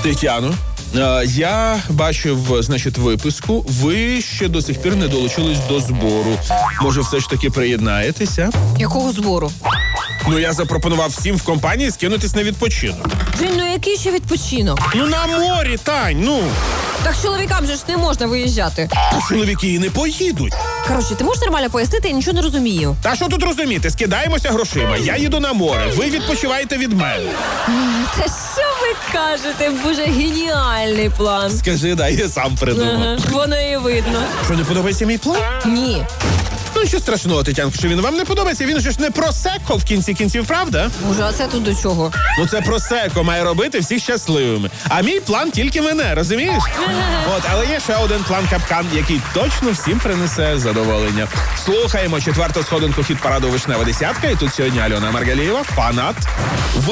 Тетяно, я бачив, значить, виписку. Ви ще до сих пір не долучились до збору. Може, все ж таки приєднаєтеся? Якого збору? Ну, я запропонував всім в компанії скинутись на відпочинок. Жень, ну який ще відпочинок? Ну, на морі, Тань, ну. Так чоловікам же ж не можна виїжджати. Чоловіки і не поїдуть. Коротше, ти можеш нормально пояснити, я нічого не розумію. Та що тут розуміти? Скидаємося грошима. Я їду на море, ви відпочиваєте від мене. Та що ви кажете? Боже, геніальний план. Скажи, да, я сам придумав. Ага, воно і видно. Що, не подобається мій план? Ні. Ну, що страшного, Тетянко, що він вам не подобається? Він же ж не просеко в кінці кінців, правда? Боже, а це тут до чого? Ну, це просеко має робити всіх щасливими. А мій план тільки мене, розумієш? От, але є ще один план капкан, який точно всім принесе задоволення. Слухаємо четверту сходинку хіт-параду «Вишнева десятка». І тут сьогодні Альона Маргалієва, фанат.